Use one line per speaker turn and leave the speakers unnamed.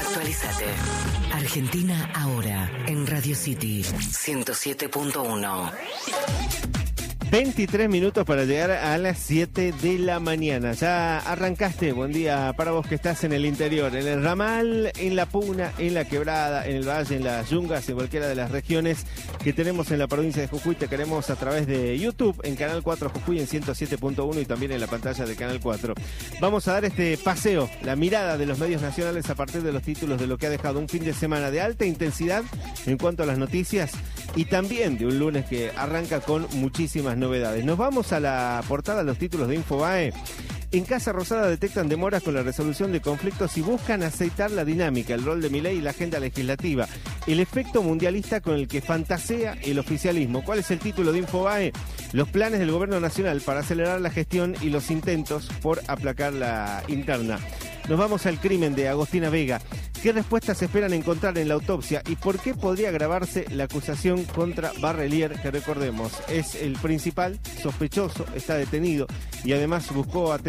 Actualizate. Argentina ahora en Radio City 107.1.
23 minutos para llegar a las 7 de la mañana. Ya arrancaste. Buen día para vos que estás en el interior, en el ramal, en la puna, en la quebrada, en el valle, en las yungas, en cualquiera de las regiones que tenemos en la provincia de Jujuy. Te queremos a través de YouTube, en Canal 4 Jujuy, en 107.1 y también en la pantalla de Canal 4. Vamos a dar este paseo, la mirada de los medios nacionales a partir de los títulos de lo que ha dejado un fin de semana de alta intensidad en cuanto a las noticias y también de un lunes que arranca con muchísimas novedades. Nos vamos a la portada, los títulos de Infobae. En Casa Rosada detectan demoras con la resolución de conflictos y buscan aceitar la dinámica, el rol de Milei y la agenda legislativa. El efecto mundialista con el que fantasea el oficialismo. ¿Cuál es el título de Infobae? Los planes del gobierno nacional para acelerar la gestión y los intentos por aplacar la interna. Nos vamos al crimen de Agostina Vega. ¿Qué respuestas se esperan encontrar en la autopsia y por qué podría agravarse la acusación contra Barrelier, que recordemos es el principal sospechoso, está detenido y además buscó